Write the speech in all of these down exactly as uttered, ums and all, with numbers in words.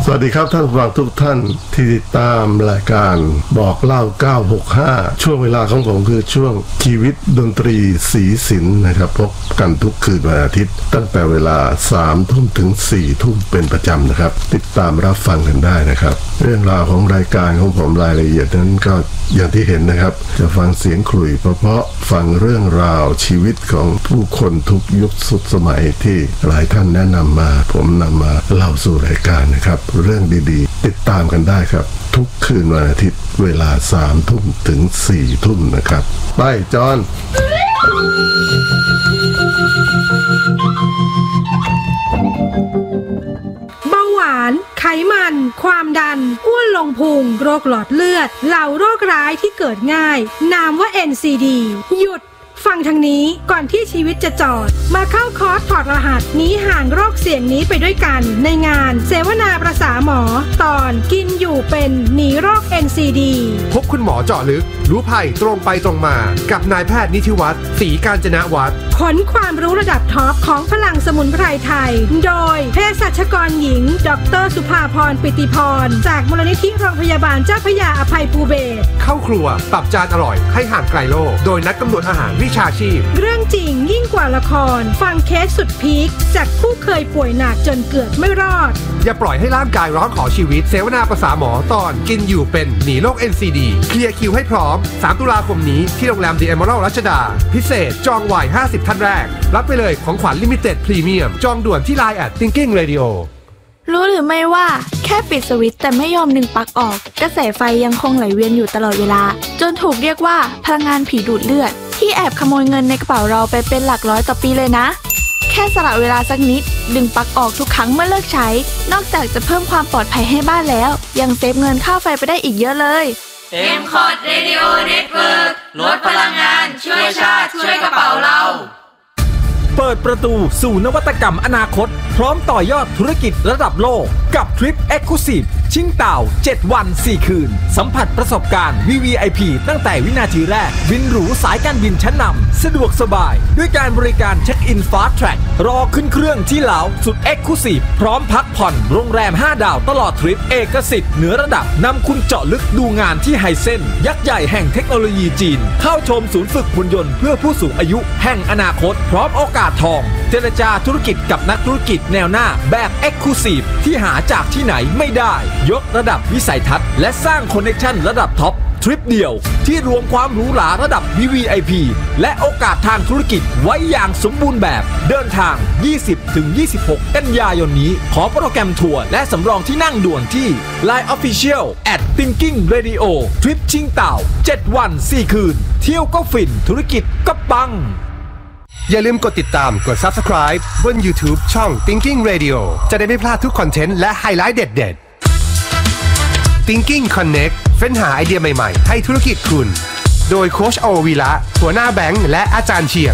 สวัสดีครับท่านผู้ฟังทุกท่านที่ติดตามรายการบอกเล่าเก้าหกห้าช่วงเวลาของผมคือช่วงชีวิตดนตรีสีสินนะครับพบกันทุกคืนวันอาทิตย์ตั้งแต่เวลาสามทุ่มถึงสี่ทุ่มเป็นประจำนะครับติดตามรับฟังกันได้นะครับเรื่องราวของรายการของผมรายละเอียดนั้นก็อย่างที่เห็นนะครับจะฟังเสียงขลุ่ยเพราะๆฟังเรื่องราวชีวิตของผู้คนทุกยุคสุดสมัยที่หลายท่านแนะนำมาผมนำมาเล่าสู่รายการนะครับเรื่องดีๆติดตามกันได้ครับทุกคืนวันอาทิตย์เวลาสามทุ่มถึงสี่ทุ่มนะครับไปจอนเบาหวานไขมันความดันอ้วนลงพุงโรคหลอดเลือดเหล่าโรคร้ายที่เกิดง่ายนามว่า เอ็น ซี ดี หยุดฟังทางนี้ก่อนที่ชีวิตจะจอดมาเข้าคอร์สถอดรหัสหนีห่างโรคเสี่ยงนี้ไปด้วยกันในงานเสวนาประสาหมอตอนกินอยู่เป็นหนีโรค เอ็น ซี ดีพบคุณหมอเจาะลึกรู้ภัยตรงไปตรงมากับนายแพทย์นิธิวัฒน์ศรีกาญจนวัฒน์ขนความรู้ระดับท็อปของพลังสมุนไพรไทยโดยเภสัชกรหญิงดร.สุภาพรปิติพรจากมูลนิธิโรงพยาบาลเจ้าพระยาอภัยภูเบศรเข้าครัวปรับจานอร่อยให้ห่างไกลโลกโดยนักกำหนดอาหารวิชาชีพเรื่องจริงยิ่งกว่าละครฟังเคสสุดพีคจากผู้เคยป่วยหนักจนเกือบไม่รอดอย่าปล่อยให้ร่างกายร้องขอชีวิตเสวนาประสาหมอตอนกินอยู่เป็นหนีโรค เอ็น ซี ดี เคลียร์คิวให้พร้อมสามตุลาคมนี้ที่โรงแรม The Emerald รัชดาพิเศษจองไวห้าสิบท่านแรกรับไปเลยของขวัญลิมิเต็ดพรีเมียมจองด่วนที่ ไลน์ แอท Thinking Radio รู้หรือไม่ว่าแค่ปิดสวิตช์แต่ไม่ยอมดึงปลั๊กออกกระแสไฟยังคงไหลเวียนอยู่ตลอดเวลาจนถูกเรียกว่าพลังงานผีดูดเลือดที่แอบขโมยเงินในกระเป๋าเราไปเป็นหลักร้อยต่อปีเลยนะแค่สละเวลาสักนิดดึงปลั๊กออกทุกครั้งเมื่อเลิกใช้นอกจากจะเพิ่มความปลอดภัยให้บ้านแล้วยังเซฟเงินค่าไฟไปได้อีกเยอะเลยเอ็ม คอร์ด Radio Network ลดพลังงานช่วยชาติช่วยกระเป๋าเราเปิดประตูสู่นวัตกรรมอนาคตพร้อมต่อยอดธุรกิจระดับโลกกับทริป Exclusive ชิงเต่าเจ็ดวันสี่คืนสัมผัสประสบการณ์ วี วี ไอ พี ตั้งแต่วินาทีแรกบินหรูสายการบินชั้นนำสะดวกสบายด้วยการบริการเช็คอิน Fast Track รอขึ้นเครื่องที่ลาวสุด Exclusive พร้อมพักผ่อนโรงแรมห้าดาวตลอดทริปเอกสิทธิ์เหนือระดับนำคุณเจาะลึกดูงานที่ไฮเซ็นยักษ์ใหญ่แห่งเทคโนโลยีจีนเข้าชมศูนย์ฝึกหุ่นยนต์เพื่อผู้สูงอายุแห่งอนาคตพร้อมโอกาสทองเจรจาธุรกิจกับนักธุรกิจแนวหน้าแบบ Exclusive ที่หาจากที่ไหนไม่ได้ยกระดับวิสัยทัศน์และสร้างคอนเนคชั่นระดับท็อปทริปเดียวที่รวมความหรูหราระดับ วี วี ไอ พี และโอกาสทางธุรกิจไว้อย่างสมบูรณ์แบบเดินทาง ยี่สิบถึงยี่สิบหก กันยายนนี้ขอโปรแกรมทัวร์และสำรองที่นั่งด่วนที่ ไลน์ Official แอท Thinking Radio ทริปชิงเต่าเจ็ดวันสี่คืนเที่ยวก็ฟินธุรกิจก็ปังอย่าลืมกดติดตามกด Subscribe บน YouTube ช่อง Thinking Radio จะได้ไม่พลาดทุกคอนเทนต์และไฮไลท์เด็ดๆ Thinking Connect เฟ้นหาไอเดียใหม่ๆให้ธุรกิจคุณโดยโค้ชโอวีระหัวหน้าแบงค์และอาจารย์เชียง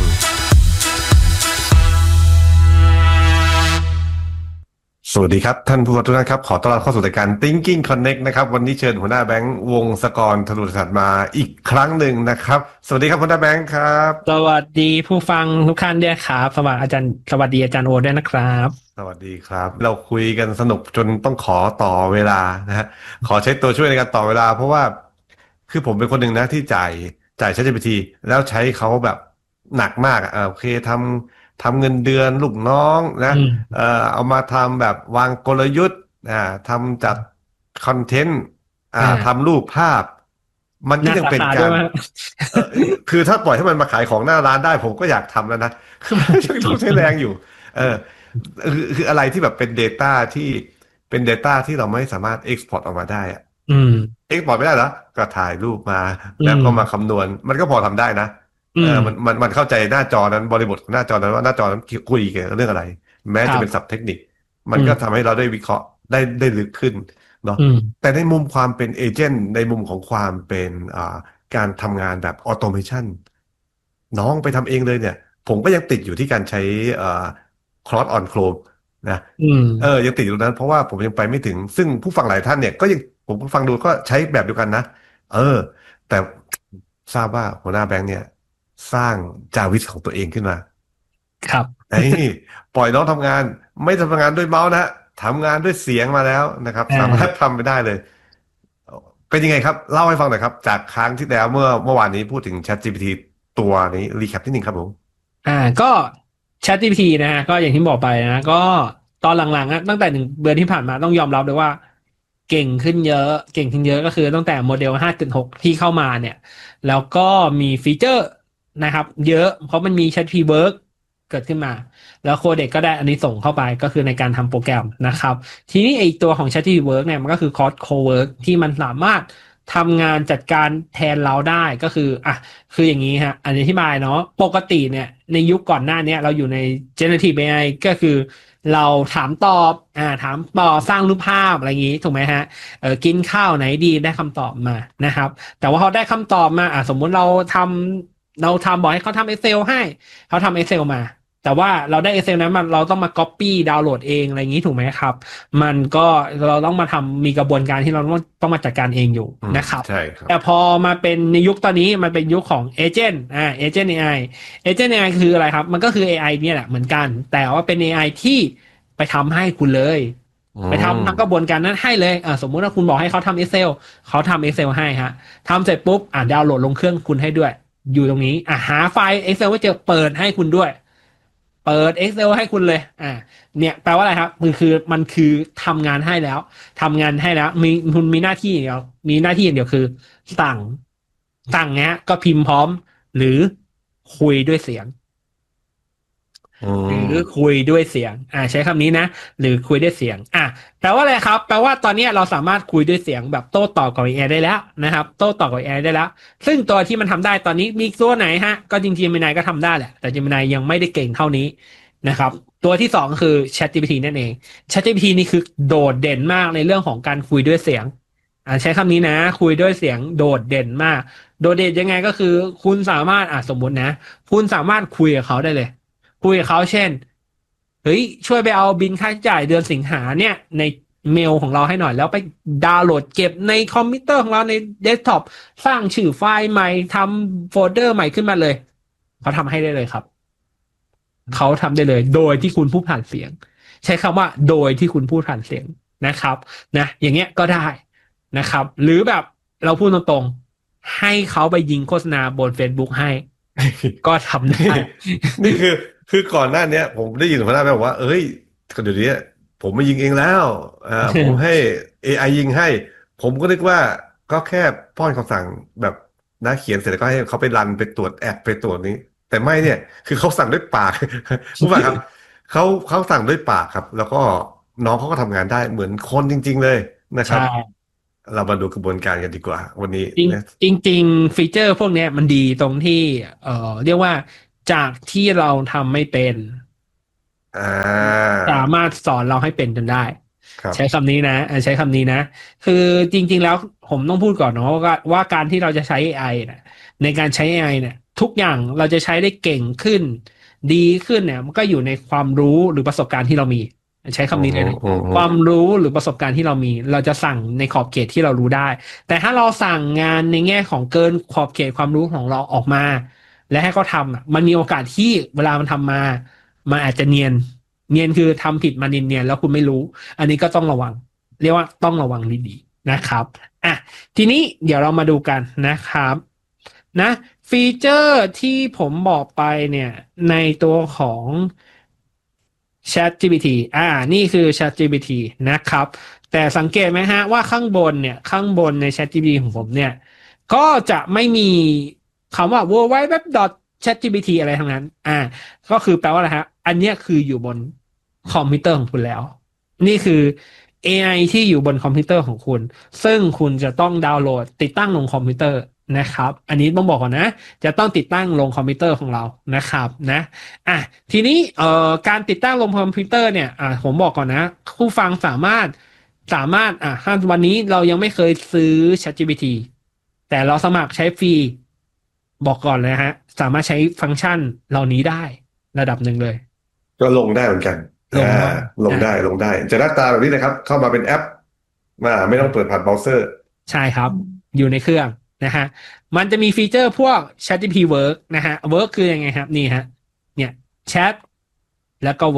สวัสดีครับท่านผู้ฟังทุกท่านครับขอต้อนรับเข้าสู่รายการ Thinking Connect นะครับวันนี้เชิญหัวหน้าแบงค์วงศกรธนุสัตย์มาอีกครั้งหนึ่งนะครับสวัสดีครับหัวหน้าแบงค์ครับสวัสดีผู้ฟังทุกท่านด้วยครับสวัสดีอาจารย์สวัสดีอาจารย์โอด้วยนะครับสวัสดีครับเราคุยกันสนุกจนต้องขอต่อเวลานะฮะขอใช้ตัวช่วยในการต่อเวลาเพราะว่าคือผมเป็นคนหนึ่งนะที่จ่ายจ่าย ChatGPT แล้วใช้เขาแบบหนักมากอ่ะโอเคทำทำเงินเดือนลูกน้องนะเอ่อเอามาทำแบบวางกลยุทธ์อ่าทำจัดคอนเทนต์อ่าทำรูปภาพมันก็ยังเป็นการคือถ้าปล่อยให้มันมาขายของหน้าร้านได้ผมก็อยากทำแล้วนะคือมันยังต้องใช้แรงอยู่เออคือคืออะไรที่แบบเป็น data ที่เป็น data ที่เราไม่สามารถ export ออกมาได้อ่ะอืม export ไม่ได้เหรอก็ถ่ายรูปมาแล้วก็มาคำนวณมันก็พอทำได้นะเออมันมันมันเข้าใจหน้าจอนั้นบริบทของหน้าจอนั้นว่าหน้าจอนั้นคุยกันเรื่องอะไรแม้จะเป็นศัพท์เทคนิคมันก็ทำให้เราได้วิเคราะห์ได้ได้ลึกขึ้นเนาะแต่ในมุมความเป็นเอเจนต์ในมุมของความเป็นอ่าการทำงานแบบออโตเมชันน้องไปทำเองเลยเนี่ยผมก็ยังติดอยู่ที่การใช้อ่า cross on chrome นะเออยังติดอยู่นั้นเพราะว่าผมยังไปไม่ถึงซึ่งผู้ฟังหลายท่านเนี่ยก็ยังผมฟังดูก็ใช้แบบเดียวกันนะเออแต่ทราบว่าหัวหน้าแบงค์เนี่ยสร้างจาวิสของตัวเองขึ้นมาครับไอ้ปล่อยน้องทำงานไม่ทำงานด้วยเมาส์นะททำงานด้วยเสียงมาแล้วนะครับสามารถทำไปได้เลยเป็นยังไงครับเล่าให้ฟังหน่อยครับจากครั้งที่แล้วเมื่อเมื่อวานนี้พูดถึง ChatGPT ตัวนี้รีแคปนิดนึงครับผมอ่าก็ ChatGPT นะฮะก็อย่างที่บอกไปนะก็ตอนหลังๆตั้งแต่หนึ่งเดือนที่ผ่านมาต้องยอมรับเลยว่าเก่งขึ้นเยอะเก่งขึ้นเยอะก็คือตั้งแต่โมเดล ห้าจุดหก ที่เข้ามาเนี่ยแล้วก็มีฟีเจอร์นะครับเยอะเพราะมันมี ChatGPT Work เกิดขึ้นมาแล้วโคเด็กก็ได้อันนี้ส่งเข้าไปก็คือในการทำโปรแกรมนะครับทีนี้ไอตัวของ ChatGPT Work เนี่ยมันก็คือ Code Co-work ที่มันสามารถทำงานจัดการแทนเราได้ก็คืออ่ะคืออย่างนี้ฮะอันนี้อธิบายเนาะปกติเนี่ยในยุคก่อนหน้านี้เราอยู่ใน generative เอ ไอ ก็คือเราถามตอบอ่าถามตอบสร้างรูปภาพอะไรอย่างนี้ถูกไหมฮะเออกินข้าวไหนดีได้คำตอบมานะครับแต่ว่าเขาได้คำตอบมาอ่าสมมุติเราทำเราทำบอกให้เขาทำ Excel ให้เขาทำ Excel มาแต่ว่าเราได้ Excel นั้นมันเราต้องมา copy ดาวน์โหลดเองอะไรอย่างนี้ถูกไหมครับมันก็เราต้องมาทำมีกระบวนการที่เราต้องต้องมาจัดการเองอยู่นะครับใช่ครับแต่พอมาเป็นในยุคตอนนี้มันเป็นยุคของเอเจนต์อ่าเอเจนต์ เอ ไอ เอเจนต์ เอ ไอ คืออะไรครับมันก็คือ เอ ไอ เนี่ยแหละเหมือนกันแต่ว่าเป็น เอ ไอ ที่ไปทำให้คุณเลยไปทำทั้งกระบวนการนั้นให้เลยอ่าสมมุติว่าคุณบอกให้เขาทำ Excel เขาทำ Excel ให้ฮะทำเสร็จปุ๊บอ่าดาวน์โหลดลงเครื่องคุณให้ด้วยอยู่ตรงนี้อ่าหาไฟล์ Excel ไว้เจอเปิดให้คุณด้วยเปิด Excel ให้คุณเลยอ่าเนี่ยแปลว่าอะไรครับมันคือมันคือทำงานให้แล้วทำงานให้แล้วมีคุณมีหน้าที่อย่างเดียวมีหน้าที่อย่างเดียวคือสั่งสั่งเนี้ยก็พิมพ์พร้อมหรือคุยด้วยเสียงหรือคุยด้วยเสียงอ่าใช้คำนี้นะหรือคุยด้วยเสียงอ่ะแปลว่าอะไรครับแปลว่าตอนนี้เราสามารถคุยด้วยเสียงแบบโต้ตอบกับ เอ ไอ ได้แล้วนะครับโต้ตอบกับ เอ ไอ ได้แล้วซึ่งตัวที่มันทำได้ตอนนี้มีตัวไหนฮะก็จริงๆ Gemini ก็ทำได้แหละแต่ Gemini ยังไม่ได้เก่งเท่านี้นะครับตัวที่สองคือ ChatGPT นั่นเอง ChatGPT นี่คือโดดเด่นมากในเรื่องของการคุยด้วยเสียงอ่าใช้คำนี้นะคุยด้วยเสียงโดดเด่นมากโดดเด่นยังไงก็คือคุณสามารถอ่ะสมมุตินะคุณสามารถคุยกับเขาได้เลยคุยกับเขาเช่นเฮ้ยช่วยไปเอาบินค่าใช้จ่ายเดือนสิงหาเนี่ยในเมลของเราให้หน่อยแล้วไปดาวน์โหลดเก็บในคอมพิวเตอร์ของเราในเดสก์ท็อปสร้างชื่อไฟล์ใหม่ทำโฟลเดอร์ใหม่ขึ้นมาเลยเขาทำให้ได้เลยครับเขาทำได้เลยโดยที่คุณพูดผ่านเสียงใช้คำว่าโดยที่คุณพูดผ่านเสียงนะครับนะอย่างเงี้ยก็ได้นะครับหรือแบบเราพูดตรงๆให้เขาไปยิงโฆษณาบน Facebook ให้ก็ทำได้นี่คือคือก่อนหน้านี้ผมได้ยินหัวหน้าแม่บอกว่าเอ้ยเดี๋ยวนี้ผมไม่ยิงเองแล้วอ่า ผมให้ เอ ไอ ยิงให้ผมก็นึกว่าก็แค่ป้อนคำสั่งแบบนะเขียนเสร็จแล้วก็ให้เขาไปรันไปตรวจแอปไปตรวจนี้แต่ไม่เนี่ยคือเขาสั่งด้วยปากรู้ป่ะครับเขาเขาสั่งด้วยปากครับแล้วก็น้องเขาก็ทำงานได้เหมือนคนจริงๆเลยนะครับเรามาดูกระบวนการกันดีกว่าวันนี้จริงจริงๆฟีเจอร์พวกนี้มันดีตรงที่เอ่อเรียกว่าจากที่เราทำไม่เป็นสามารถสอนเราให้เป็นจนได้ใช้คำนี้นะใช้คำนี้นะคือจริงๆแล้วผมต้องพูดก่อนเนาะว่าว่าการที่เราจะใช้ เอ ไอ เนี่ยในการใช้ เอ ไอ เนี่ยทุกอย่างเราจะใช้ได้เก่งขึ้นดีขึ้นเนี่ยมันก็อยู่ในความรู้หรือประสบการณ์ที่เรามีใช้คำนี้เลยนะความรู้หรือประสบการณ์ที่เรามีเราจะสั่งในขอบเขตที่เรารู้ได้แต่ถ้าเราสั่งงานในแง่ของเกินขอบเขตความรู้ของเราออกมาและให้เขาทำอ่ะมันมีโอกาสที่เวลามันทำมามันอาจจะเนียนเนียนคือทำผิดมาเนียนๆแล้วคุณไม่รู้อันนี้ก็ต้องระวังเรียกว่าต้องระวังดีๆนะครับอ่ะทีนี้เดี๋ยวเรามาดูกันนะครับนะฟีเจอร์ที่ผมบอกไปเนี่ยในตัวของ ChatGPT อ่านี่คือ ChatGPT นะครับแต่สังเกตไหมฮะว่าข้างบนเนี่ยข้างบนใน ChatGPT ของผมเนี่ยก็จะไม่มีคำว่า ดับเบิลยู ดับเบิลยู ดับเบิลยู ดอท แชท จี พี ที อะไรทั้งนั้นอ่าก็คือแปลว่าอะไรฮะอันเนี้ยคืออยู่บนคอมพิวเตอร์ของคุณแล้วนี่คือ เอ ไอ ที่อยู่บนคอมพิวเตอร์ของคุณซึ่งคุณจะต้องดาวน์โหลดติดตั้งลงคอมพิวเตอร์นะครับอันนี้ต้องบอกก่อนนะจะต้องติดตั้งลงคอมพิวเตอร์ของเรานะครับนะอ่ะทีนี้เอ่อการติดตั้งลงคอมพิวเตอร์เนี่ยอ่ะผมบอกก่อนนะผู้ฟังสามารถสามารถอ่ะวันนี้เรายังไม่เคยซื้อ ChatGPT แต่เราสมัครใช้ฟรีบอกก่อนเลยฮะสามารถใช้ฟังก์ชันเหล่านี้ได้ระดับหนึ่งเลยก็ลงได้เหมือนกันลงได้ลงได้ลงได้จะหน้าตาแบบนี้เลยครับเข้ามาเป็นแอปมาไม่ต้องเปิดผ่านเบราว์เซอร์ใช่ครับอยู่ในเครื่องนะฮะมันจะมีฟีเจอร์พวก ChatGPT Work นะฮะ Work คือยังไงครับนี่ฮะเนี่ยแชทแล้วก็ Work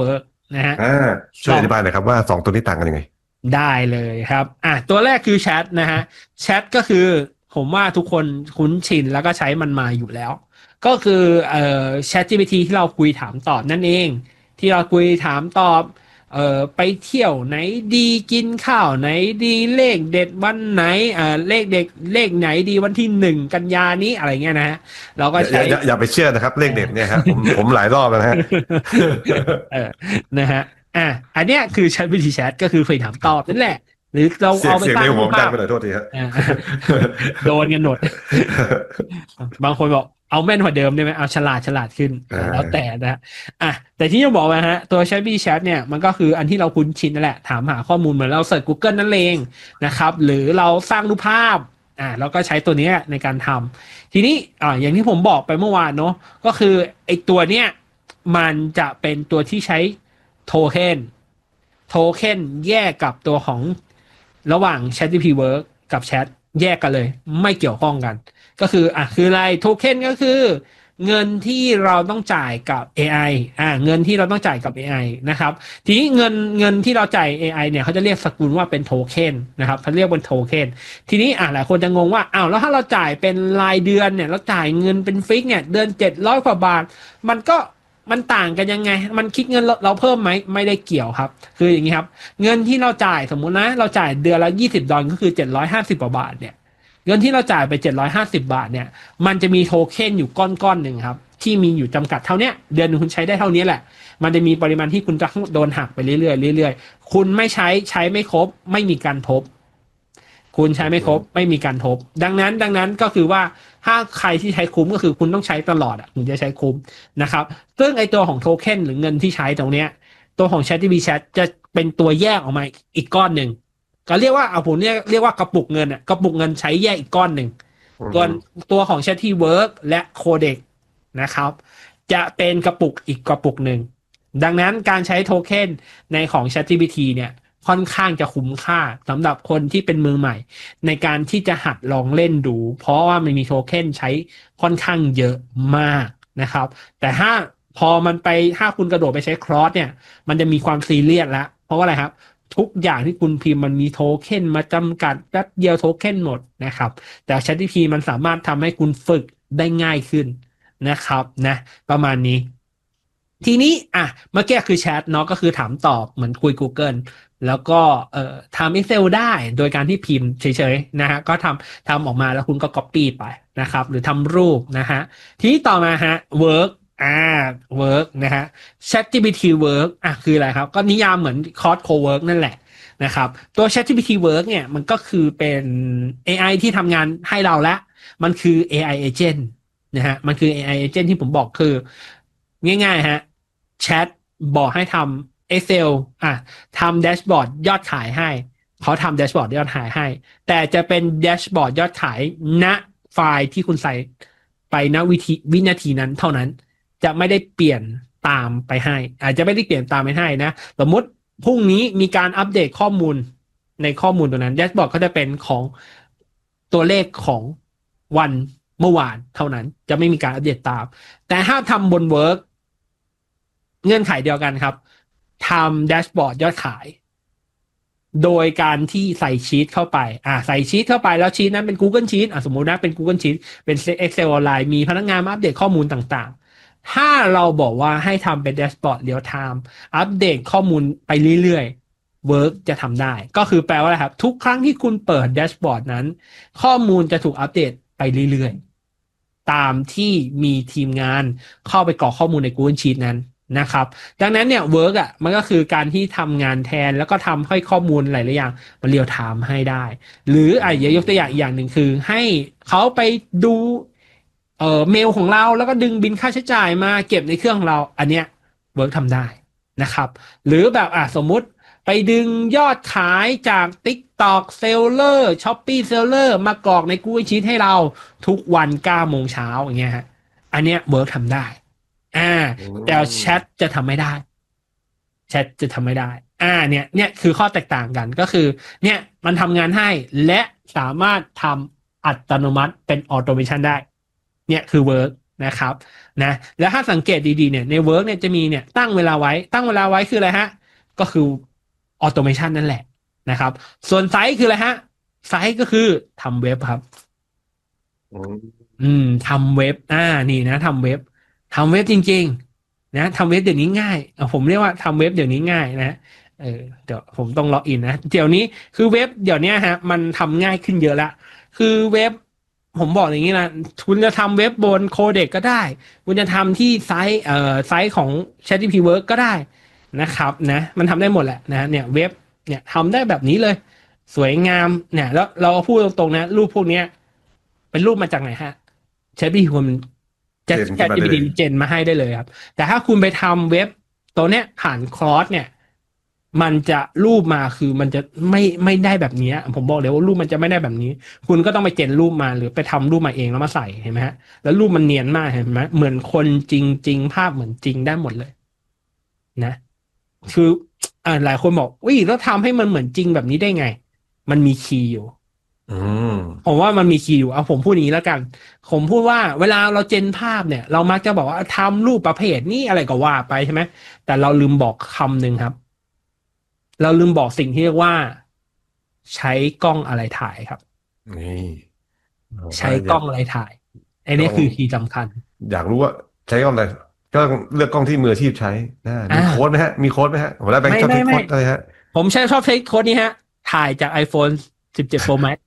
นะฮะช่วยอธิบายหน่อยครับว่าสองตัวนี้ต่างกันยังไงได้เลยครับอ่ะตัวแรกคือแชทนะฮะแชทก็คือผมว่าทุกคนคุ้นชินแล้วก็ใช้มันมาอยู่แล้วก็คือเอ่อ ChatGPT ที่เราคุยถามตอบนั่นเองที่เราคุยถามตอบเอ่อไปเที่ยวไหนดีกินข้าวไหนดีเลขเด็ดวันไหนอ่าเลขเด็กเลขไหนดีวันที่หนึ่งกันยานี้อะไรเงี้ยนะฮะเราก็ใช้อย่าอย่าไปเชื่อนะครับเลขเด็ดเนี่ยครับผมผมหลายรอบแล้วนะฮะเออนะฮะอ่ะอันเนี้ยคือ ChatGPT Chat ก็คือคุยถามตอบนั่นแหละหรือเราเอาไปตั้งรูปภาพโดนกันหมดบางคนบอกเอาแม่นกว่าเดิมได้ไหมเอาฉลาดฉลาดขึ้นแล้วแต่นะอ่ะแต่ที่จะบอกว่าฮะตัว ChatGPT Chat เนี่ยมันก็คืออันที่เราคุ้นชินนั่นแหละถามหาข้อมูลเหมือนเราเสิร์ช Google นั่นเองนะครับหรือเราสร้างรูปภาพอ่าเราก็ใช้ตัวนี้ในการทำทีนี้อ่าอย่างที่ผมบอกไปเมื่อวานเนาะก็คือไอ้ตัวเนี้ยมันจะเป็นตัวที่ใช้โทเค็นโทเค็นแยกกับตัวของระหว่าง ChatGPT Work กับ Chat แยกกันเลยไม่เกี่ยวข้องกันก็คืออ่ะคืออะไรโทเค็นก็คือเงินที่เราต้องจ่ายกับ เอ ไอ อ่าเงินที่เราต้องจ่ายกับ เอ ไอ นะครับทีนี้เงินเงินที่เราจ่าย เอ ไอ เนี่ยเขาจะเรียกสกุลว่าเป็นโทเค็นนะครับเขาเรียกเป็นโทเค็นทีนี้อ่ะหลายคนจะงงว่าอ้าวแล้วถ้าเราจ่ายเป็นรายเดือนเนี่ยเราจ่ายเงินเป็นฟิกเนี่ยเดือนเจ็ดร้อยกว่าบาทมันก็มันต่างกันยังไงมันคิดเงินเราเพิ่มไหมไม่ได้เกี่ยวครับคืออย่างนี้ครับเงินที่เราจ่ายสมมุตินะเราจ่ายเดือนละยี่สิบดอลลาร์ก็คือเจ็ดร้อยห้าสิบกว่าบาทเนี่ยเงินที่เราจ่ายไปเจ็ดร้อยห้าสิบบาทเนี่ยมันจะมีโทเค็นอยู่ก้อนๆหนึ่งครับที่มีอยู่จำกัดเท่านี้เดือนนึงคุณใช้ได้เท่านี้แหละมันจะมีปริมาณที่คุณจะโดนหักไปเรื่อยๆเรื่อยๆคุณไม่ใช้ใช้ไม่ครบไม่มีการทบคุณใช้ไม่ครบไม่มีการทบดังนั้นดังนั้นก็คือว่าถ้าใครที่ใช้คุ้มก็คือคุณต้องใช้ตลอดอ่ะถึงจะใช้คุ้มนะครับซึ่งไอตัวของโทเค็นหรือเงินที่ใช้ตรงเนี้ยตัวของ ChatGPT Chat จะเป็นตัวแยกออกมาอีกก้อนหนึ่งก็เรียกว่าเอาผมเรียกเรียกว่ากระปุกเงินอ่ะกระปุกเงินใช้แยกอีกก้อนหนึ่งตัวตัวของ ChatGPT Work และ Codex นะครับจะเป็นกระปุกอีกกระปุกหนึ่งดังนั้นการใช้โทเค็นในของ ChatGPT เนี่ยค่อนข้างจะคุ้มค่าสำหรับคนที่เป็นมือใหม่ในการที่จะหัดลองเล่นดูเพราะว่ามันมีโทเค็นใช้ค่อนข้างเยอะมากนะครับแต่ถ้าพอมันไปถ้าคุณกระโดดไปใช้ครอสเนี่ยมันจะมีความซีเรียสแล้วเพราะว่าอะไรครับทุกอย่างที่คุณพิมพ์มันมีโทเค็นมาจำกัดแป๊บเดียวโทเค็นหมดนะครับแต่ ChatGPT มันสามารถทำให้คุณฝึกได้ง่ายขึ้นนะครับนะประมาณนี้ทีนี้อ่ะเมื่อกี้คือแชทเนาะก็คือถามตอบเหมือนคุย Google แล้วก็เอ่อทำ Excel ได้โดยการที่พิมพ์เฉยๆนะฮะก็ทำทำออกมาแล้วคุณก็ copy ไปนะครับหรือทำรูปนะฮะทีนี้ต่อมาฮะ work อ่า work นะฮะ ChatGPT work อ่ะคืออะไรครับก็นิยามเหมือนคอร์ส co-work นั่นแหละนะครับตัว ChatGPT work เนี่ยมันก็คือเป็น เอ ไอ ที่ทำงานให้เราแล้วมันคือ เอ ไอ agent นะฮะมันคือ เอ ไอ agent ที่ผมบอกคือง่ายๆฮะแชทบอกให้ทำ Excel อ่ะทำแดชบอร์ดยอดขายให้เขาทำแดชบอร์ดยอดขายให้แต่จะเป็นแดชบอร์ดยอดขายณไฟล์ที่คุณใส่ไปณวิธีวินาทีนั้นเท่านั้นจะไม่ได้เปลี่ยนตามไปให้อาจจะไม่ได้เปลี่ยนตามไปให้นะสมมติพรุ่งนี้มีการอัปเดตข้อมูลในข้อมูลตัวนั้นแดชบอร์ดก็จะเป็นของตัวเลขของวันเมื่อวานเท่านั้นจะไม่มีการอัปเดตตามแต่ถ้าทำบน Workเงื่อนไขเดียวกันครับทำแดชบอร์ดยอดขายโดยการที่ใส่ชีทเข้าไปอ่าใส่ชีทเข้าไปแล้วชีทนั้นเป็น Google Sheet อ่ะสมมุตินะเป็น Google Sheet เป็น Excel ออนไลน์มีพนักงานมาอัปเดตข้อมูลต่างๆถ้าเราบอกว่าให้ทำเป็นแดชบอร์ดเรียลไทม์อัปเดตข้อมูลไปเรื่อยๆ Work จะทำได้ก็คือแปลว่าอะไรครับทุกครั้งที่คุณเปิดแดชบอร์ดนั้นข้อมูลจะถูกอัปเดตไปเรื่อยๆตามที่มีทีมงานเข้าไปกรอกข้อมูลใน Google Sheet นั้นนะครับดังนั้นเนี่ย work อ่ะมันก็คือการที่ทำงานแทนแล้วก็ทำให้ข้อมูลหลายๆอย่างมันเรียลไทม์ให้ได้หรืออ่ะยกตัวอย่างอีกอย่างหนึ่งคือให้เขาไปดูเอ่อเมลของเราแล้วก็ดึงบินค่าใช้จ่ายมาเก็บในเครื่องของเราอันเนี้ย work ทำได้นะครับหรือแบบอ่ะสมมุติไปดึงยอดขายจาก TikTok Seller Shopee Seller มากรอกใน Google Sheet ให้เราทุกวัน เก้าโมงเช้าอย่างเงี้ยฮะอันเนี้ย work ทำได้อ่าแต่แชทจะทำไม่ได้แชทจะทำไม่ได้อ่าเนี่ยเนี่ยคือข้อแตกต่างกันก็คือเนี่ยมันทำงานให้และสามารถทำอัตโนมัติเป็นออโตเมชันได้เนี่ยคือเวิร์กนะครับนะแล้วถ้าสังเกตดีๆเนี่ยในเวิร์กเนี่ยจะมีเนี่ยตั้งเวลาไว้ตั้งเวลาไว้คืออะไรฮะก็คือออโตเมชันนั่นแหละนะครับส่วนไซส์คืออะไรฮะไซส์ก็คือทำเว็บครับอืมทำเว็บอ่านี่นะทำเว็บทำเว็บจริงๆนะทำเว็บเดี๋ยวนี้ง่ายผมเรียกว่าทำเว็บเดี๋ยวนี้ง่ายนะเออเดี๋ยวผมต้องล็อกอินนะเดี๋ยวนี้คือเว็บเดี๋ยวนี้ฮะมันทำง่ายขึ้นเยอะละคือเว็บผมบอกอย่างนี้นะคุณจะทำเว็บบนโคเด็กก็ได้คุณจะทำที่ไซต์เอ่อไซต์ของ ChatGPT Work ก็ได้นะครับนะมันทำได้หมดแหละนะเนี่ยเว็บเนี่ยทำได้แบบนี้เลยสวยงามเนี่ยแล้วเราพูดตรงๆนะรูปพวกเนี้ยเป็นรูปมาจากไหนฮะ ChatGPT คุณจะ ChatGPT เจนมาให้ได้เลยครับแต่ถ้าคุณไปทำเว็บตัวเนี้ยผ่านคลอสเนี่ยมันจะรูปมาคือมันจะไม่ไม่ได้แบบนี้ผมบอกเลยว่ารูปมันจะไม่ได้แบบนี้คุณก็ต้องไปเจนรูปมาหรือไปทำรูปมาเองแล้วมาใส่เห็นไหมฮะแล้วรูปมันเนียนมากเห็นไหมเหมือนคนจริงๆภาพเหมือนจริงได้หมดเลยนะคืออ่าหลายคนบอกอุ้ยแล้วทำให้มันเหมือนจริงแบบนี้ได้ไงมันมีคีย์อยู่ผมว่ามันมีคีย์อยู่เอาผมพูดอย่างนี้แล้วกันผมพูดว่าเวลาเราเจนภาพเนี่ยเรามักจะบอกว่าทำรูปประเภทนี้อะไรก็ว่าไปใช่ไหมแต่เราลืมบอกคำหนึ่งครับเราลืมบอกสิ่งที่เรียกว่าใช้กล้องอะไรถ่ายครับนี่ใช้กล้องอะไรถ่ายไอ้นี่คือคีย์สำคัญอยากรู้ว่าใช้กล้องอะไรก็เลือกกล้องที่มืออาชีพใช้นะมีโค้ดไหมฮะมีโค้ดไหมฮะผมได้แบงค์ชอบใช้โค้ดอะไรฮะผมใช้ชอบใช้โค้ดนี้ฮะถ่ายจาก iPhone สิบเจ็ด Pro Max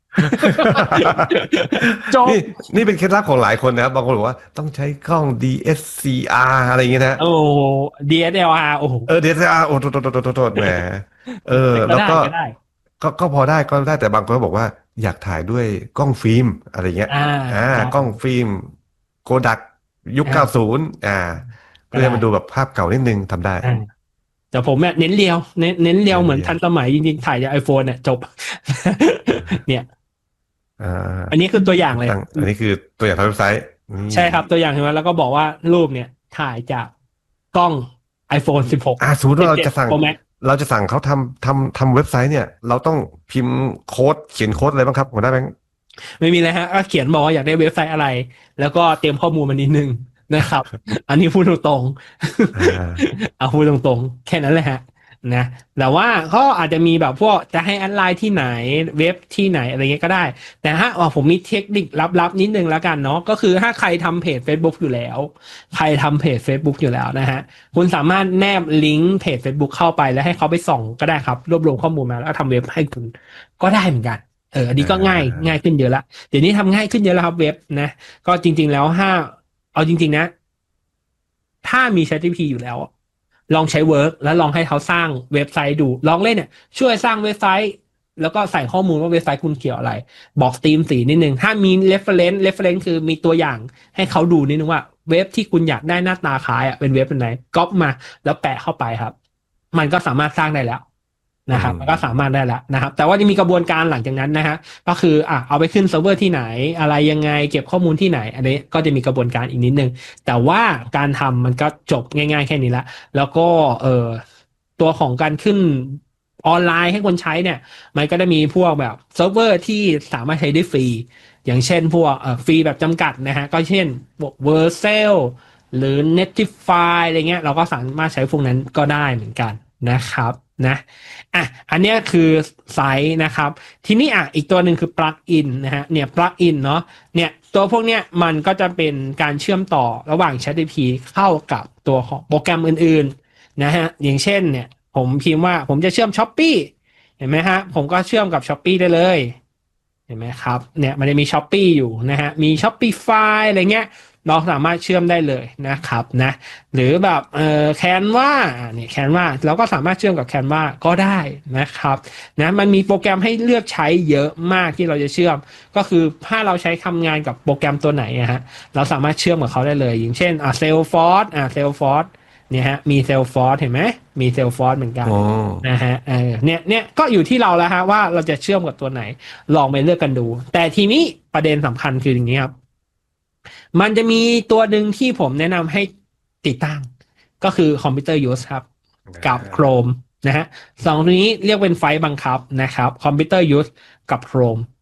นี่นี่เป็นเคล็ดลับของหลายคนนะครับบางคนบอกว่าต้องใช้กล้อง ดี เอส ซี อาร์ อะไรอย่างเงี้ยนะโอ้ ดี เอส แอล อาร์ โอ้เออ ดี เอส แอล อาร์ โอ้โทษโทษโทษโทษแหมเออแล้วก็ก็ก็พอได้ก็ได้แต่บางคนก็บอกว่าอยากถ่ายด้วยกล้องฟิล์มอะไรเงี้ยอ่ากล้องฟิล์มโกดักยุคเก้าสิบอ่าเพื่อให้มันดูแบบภาพเก่านิดนึงทำได้แต่ผมเนี่ยเน้นเรียวเน้นเน้นเรียวเหมือนทันสมัยจริงๆถ่ายจาก iPhone เนี่ยจบเนี่ยอันนี้คือตัวอย่างเลยอันนี้คือตัวอย่างทางเว็บไซต์ใช่ครับตัวอย่างใช่ไหมแล้วก็บอกว่ารูปเนี่ยถ่ายจากกล้อง iPhone สิบหกอ่าสมมติว่าเราจะสั่งเราจะสั่งเขาทำทำทำเว็บไซต์เนี่ยเราต้องพิมพ์โค้ดเขียนโค้ดอะไรบ้างครับหัวหน้าแบงค์ไม่มีเลยฮะก็เขียนบอกว่าอยากได้เว็บไซต์อะไรแล้วก็เตรียมข้อมูลมานิดนึงนะครับอันนี้พูดตรงๆเอาพูดตรงๆแค่นั้นเลยฮะนะแต่ว่าเขาอาจจะมีแบบพวกจะให้แอดไลน์ที่ไหนเว็บที่ไหนอะไรเงี้ยก็ได้แต่ถ้าว่าผมมีเทคนิคลับๆนิดนึงแล้วกันเนาะก็คือถ้าใครทำเพจ Facebook อยู่แล้วใครทำเพจ Facebook อยู่แล้วนะฮะคุณสามารถแนบลิงก์เพจ Facebook เข้าไปแล้วให้เขาไปส่องก็ได้ครับรวบรวมข้อมูลมาแล้วทำเว็บให้คุณก็ได้เหมือนกันเอออันนี้ก็ง่ายง่ายขึ้นเยอะละเดี๋ยวนี้ทำง่ายขึ้นเยอะแล้วครับเว็บนะก็จริงๆแล้วถ้าเอาจริงๆนะถ้ามี ChatGPT อยู่แล้วลองใช้ Work แล้วลองให้เขาสร้างเว็บไซต์ดูลองเล่นเนี่ยช่วยสร้างเว็บไซต์แล้วก็ใส่ข้อมูลว่าเว็บไซต์คุณเกี่ยวอะไรบอกธีมสีนิดนึงถ้ามี reference reference คือมีตัวอย่างให้เขาดูนิดนึงว่าเว็บที่คุณอยากได้หน้าตาคล้ายอ่ะเป็นเว็บเป็นไหนก๊อปมาแล้วแปะเข้าไปครับมันก็สามารถสร้างได้แล้วนะครับมันก็สามารถได้แล้วนะครับแต่ว่าจะมีกระบวนการหลังจากนั้นนะฮะก็คืออ่ะเอาไปขึ้นเซิร์ฟเวอร์ที่ไหนอะไรยังไงเก็บข้อมูลที่ไหนอันนี้ก็จะมีกระบวนการอีกนิดนึงแต่ว่าการทำมันก็จบง่ายๆแค่นี้ละแล้วก็เอ่อตัวของการขึ้นออนไลน์ให้คนใช้เนี่ยมันก็จะมีพวกแบบเซิร์ฟเวอร์ที่สามารถใช้ได้ฟรีอย่างเช่นพวกเอ่อฟรีแบบจำกัดนะฮะก็เช่นพวก Vercel หรือ Netlify อะไรเงี้ยเราก็สามารถใช้พวกนั้นก็ได้เหมือนกันนะครับนะอ่ะอันนี้คือไซต์นะครับทีนี้อ่ะอีกตัวหนึ่งคือ plugin นะฮะเนี่ย plugin เนาะเนี่ยตัวพวกเนี้ยมันก็จะเป็นการเชื่อมต่อระหว่าง ChatGPT เข้ากับตัวของโปรแกรมอื่นๆนะฮะอย่างเช่นเนี่ยผมพิมพ์ว่าผมจะเชื่อม Shopee เห็นไหมฮะผมก็เชื่อมกับ Shopee ได้เลยเห็นไหมครับเนี่ยมันจะมี Shopee อยู่นะฮะมี Shopify อะไรเงี้ยเราสามารถเชื่อมได้เลยนะครับนะหรือแบบเอ่อ Canva เนี่ย Canva เราก็สามารถเชื่อมกับ Canva ก็ได้นะครับนะมันมีโปรแกรมให้เลือกใช้เยอะมากที่เราจะเชื่อมก็คือถ้าเราใช้ทำงานกับโปรแกรมตัวไหนอะฮะเราสามารถเชื่อมกับเขาได้เลยอย่างเช่นอ่ะ Salesforce อ่ะ Salesforce เนี่ยฮะมี Salesforce เห็นไหมมี Salesforce เหมือนกันนะฮะเออเนี่ยเนี่ยก็อยู่ที่เราแล้วฮะว่าเราจะเชื่อมกับตัวไหนลองไปเลือกกันดูแต่ทีนี้ประเด็นสำคัญคืออย่างนี้ครับมันจะมีตัวหนึ่งที่ผมแนะนำให้ติดตั้งก็คือคอมพิวเตอร์ยูสครับกับ Chrome นะฮะสองตัวนี้เรียกเป็นไฟล์บังคับนะครับคอมพิวเตอร์ยูสกับ Chrome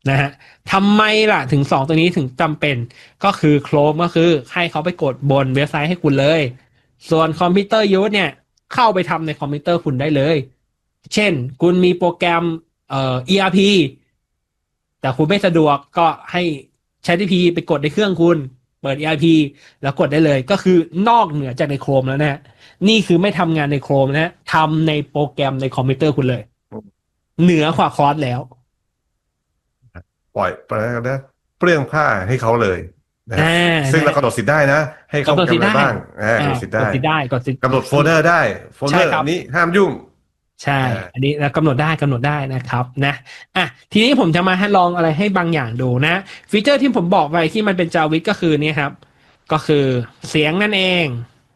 นะฮะทำไมล่ะถึงสองตัวนี้ถึงจำเป็นก็คือ Chrome ก็คือให้เขาไปกดบนเว็บไซต์ให้คุณเลยส่วนคอมพิวเตอร์ยูสเนี่ยเข้าไปทำในคอมพิวเตอร์คุณได้เลยเช่นคุณมีโปรแกรมเอ่อ อี อาร์ พี แต่คุณไม่สะดวกก็ให้ ChatGPT ไปกดในเครื่องคุณเปิด อี อาร์ พี แล้วกดได้เลยก็คือนอกเหนือจากใน Chrome แล้วนะฮะนี่คือไม่ทำงานใน Chrome นะทำในโปรแกรมในคอมพิวเตอร์คุณเลยเหนือกว่าคอร์สแล้วปล่อยไปแล้วนะเปลื้องผ้าให้เขาเลยนะซึ่งเรากำหนดสิทธิ์ได้นะให้เขากำหนดอะไรบ้างกำหนดสิทธิ์ได้กำหนดโฟลเดอร์ได้โฟลเดอร์นี้ห้ามยุ่งใช่อันนี้เรากำหนดได้กำหนดได้นะครับนะอ่ะทีนี้ผมจะมาให้ลองอะไรให้บางอย่างดูนะฟีเจอร์ที่ผมบอกไปที่มันเป็นจาวิสก็คือนี่ครับก็คือเสียงนั่นเอง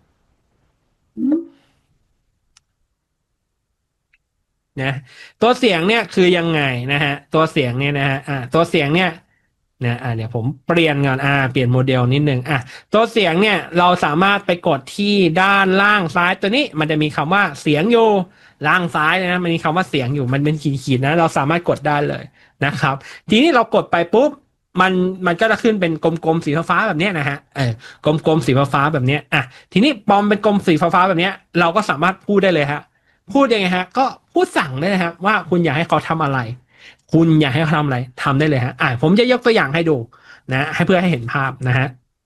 นะตัวเสียงเนี่ยคือยังไงนะฮะตัวเสียงเนี่ยนะฮะอ่าตัวเสียงเนี่ยนะอ่าเดี๋ยวผมเปลี่ยนก่อนอ่าเปลี่ยนโมเดลนิดนึงอ่ะตัวเสียงเนี่ยเราสามารถไปกดที่ด้านล่างซ้ายตัวนี้มันจะมีคำว่าเสียงอยู่ล่างซ้ายนะมันมีคำว่าเสียงอยู่มันเป็นขีดๆนะเราสามารถกดได้เลยนะครับทีนี้เรากดไปปุ๊บมันมันก็จะขึ้นเป็นกลมๆสีฟ้าแบบนี้นะฮะเออกลมๆสีฟ้าแบบนี้อ่ะทีนี้ปอมเป็นกลมสีฟ้าแบบนี้เราก็สามารถพูดได้เลยฮะพูดยังไงฮะก็พูดสั่งได้นะครับว่าคุณอยากให้เขาทำอะไรคุณอยากให้เขาทำอะไรทำได้เลยฮะอ่ะผมจะยกตัวอย่างให้ดูนะให้เพื่อให้เห็นภาพนะฮะ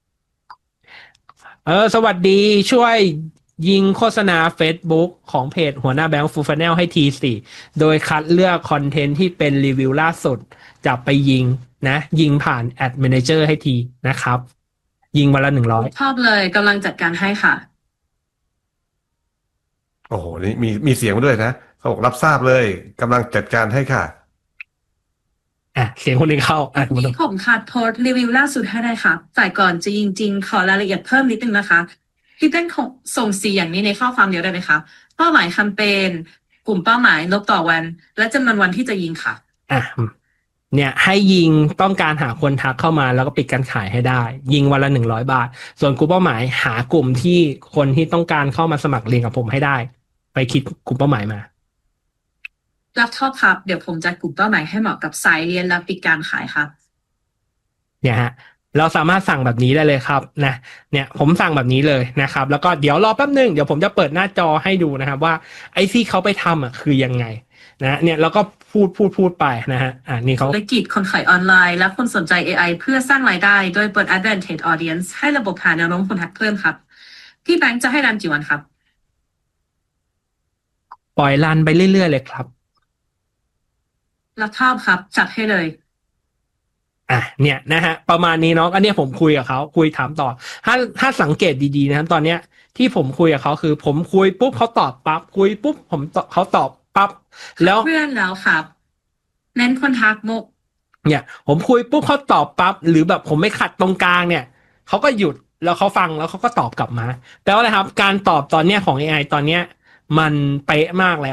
เออสวัสดีช่วยยิงโฆษณา Facebook ของเพจหัวหน้าแบงค์ฟูลฟันแนลให้ทีสี่โดยคัดเลือกคอนเทนต์ที่เป็นรีวิวล่าสุดจะไปยิงนะยิงผ่านแอดแมเนเจอร์ให้ทีนะครับยิงวันละหนึ่งร้อยชอบเลยกำลังจัดการให้ค่ะโอ้โหนี่มีมีเสียงมาด้วยนะเขาบอกรับทราบเลยกำลังจัดการให้ค่ะอ่ะเสียงคนหนึ่งเข้าอ่ะนี่ผมคัดโพสต์รีวิวล่าสุดให้ได้ค่ะแต่ก่อนจะจริงๆขอรายละเอียดเพิ่มนิดนึงนะคะพี่เต้นส่งเสียงนี้ในข้อความเดียวได้ไหมคะเป้าหมายแคมเปญกลุ่มเป้าหมายลบต่อวันและจำนวนวันที่จะยิงค่ะอ่ะเนี่ยให้ยิงต้องการหาคนทักเข้ามาแล้วก็ปิดการขายให้ได้ยิงวันละหนึ่งร้อยบาทส่วนกลุ่มเป้าหมายหากลุ่มที่คนที่ต้องการเข้ามาสมัครเรียนกับผมให้ได้ไปคิดกลุ่มเป้าหมายมารับชอบครับเดี๋ยวผมจัดกลุ่มเป้าหมายให้เหมาะกับสายเรียนและปิดการขายครับเนี่ยฮะเราสามารถสั่งแบบนี้ได้เลยครับนะเนี่ยผมสั่งแบบนี้เลยนะครับแล้วก็เดี๋ยวรอแป๊บนึงเดี๋ยวผมจะเปิดหน้าจอให้ดูนะครับว่าไอ้ที่เขาไปทำอ่ะคือยังไงนะเนี่ยเราก็พูดพูดพูดไปนะฮะอ่านี่เขาธุรกิจคนขายออนไลน์และคนสนใจ เอ ไอ เพื่อสร้างรายได้โดยเปิด Advantage Audience ให้ระบบหาแนวโน้มคนทักเพิ่มครับพี่แบงค์จะให้รันกี่วันครับปล่อยรันไปเรื่อยๆเลยครับรับชอบครับจัดให้เลยอ่ะเนี่ยนะฮะประมาณนี้เนาะอันนี้ผมคุยกับเขาคุยถามต่อถ้าถ้าสังเกตดีๆนะตอนเนี้ยที่ผมคุยกับเขาคือผมคุยปุ๊บเขาตอบปั๊บคุยปุ๊บผมเขาตอบปั๊บแล้วเพื่อนแล้วครับเน้นคนทักมุกเนี่ยผมคุยปุ๊บเขาตอบปั๊บหรือแบบผมไม่ขัดตรงกลางเนี่ยเขาก็หยุดแล้วเขาฟังแล้วเขาก็ตอบกลับมาแปลว่าอะไรครับการตอบตอนเนี้ยของ เอ ไอ ตอนเนี้ยมันเป๊ะมากเลย